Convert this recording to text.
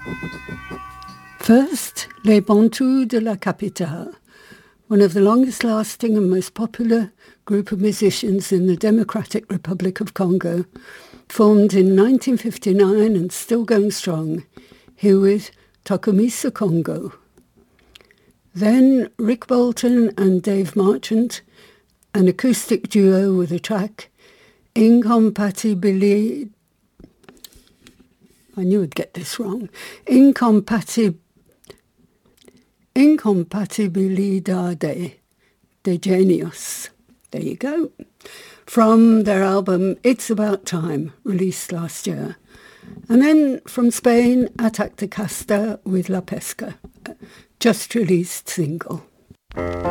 First, Les Bantous de la Capitale, one of the longest-lasting and most popular group of musicians in the Democratic Republic of Congo, formed in 1959 and still going strong, here with Tokomisa Congo. Then Rick Bolton and Dave Marchant, an acoustic duo with a track, Incompatibilidade. I knew I'd get this wrong. Incompatibilidade de Genius. There you go. From their album It's About Time, released last year. And then from Spain, Atac de Casta with La Pesca, just released single.